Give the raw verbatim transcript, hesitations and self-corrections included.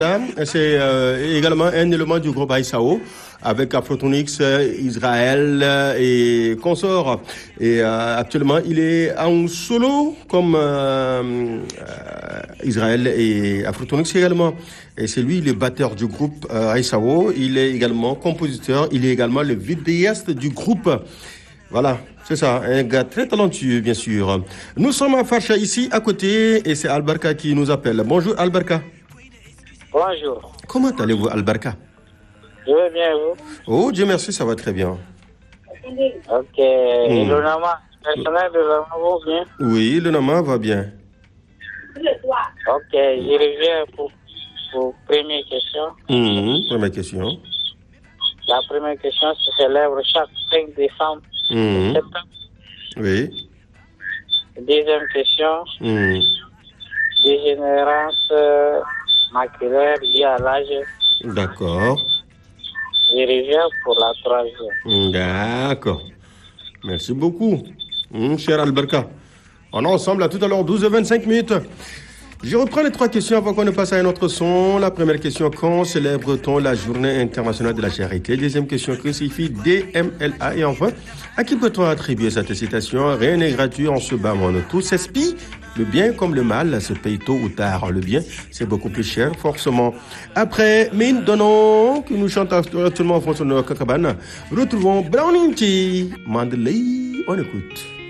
C'est euh, également un élément du groupe Aïsao avec Afrotonix, Israël et consorts. Et euh, actuellement, il est en solo comme euh, euh, Israël et Afrotonix également. Et c'est lui le batteur du groupe euh, Aïsao. Il est également compositeur. Il est également le vidéaste du groupe. Voilà, c'est ça, un gars très talentueux, bien sûr. Nous sommes à Facha ici, à côté, et c'est Albarka qui nous appelle. Bonjour Albarka. Bonjour. Comment allez-vous, Albarka? Je vais bien, vous? Oh, Dieu merci, ça va très bien. Ok. Mm. Et le nama, personnel de l'ama va bien? Oui, le nama va bien. Ok, je reviens pour, pour première question. Mmh, première question. La première question se célèbre chaque cinq décembre. Mmh. septembre. Oui. Deuxième question. Mmh. Dégénérance euh, maculaire liée à l'âge. D'accord. Je reviens pour la troisième. D'accord. Merci beaucoup, mmh, cher Alberca. On est ensemble à tout à l'heure, douze heures vingt-cinq minutes. Je reprends les trois questions avant qu'on ne passe à un autre son. La première question, quand célèbre-t-on la journée internationale de la charité? Deuxième question, que signifie D M L A? Et enfin, à qui peut-on attribuer cette citation? Rien n'est gratuit en ce bas monde. Tout s'espie. Le bien comme le mal se paye tôt ou tard. Le bien, c'est beaucoup plus cher, forcément. Après, Mine Donon, qui nous chante actuellement en France de Kakabana, retrouvons Browning T. Mandalay. On écoute.